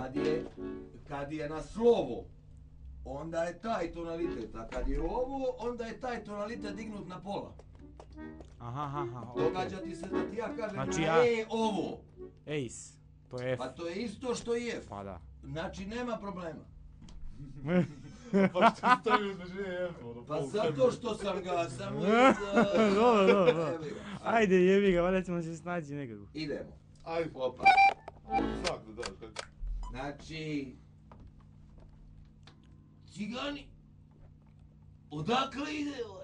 Kad je na slovo, onda je taj tonalitet, a kad je ovo, onda je taj tonalitet dignut na pola. Aha, Događa ti se da ti ja kažem znači na ovo. Ace, to je F. Pa to je isto što i F. Pa da. Znači nema problema. Pa što stavio između F? Pa zato što sam ga samo Dobro. Ajde jebi ga, valjda ćemo se snaći nekako. Idemo. Ajde. Opa. Svak da daš, kako? Znači... Cigani. Odakle ide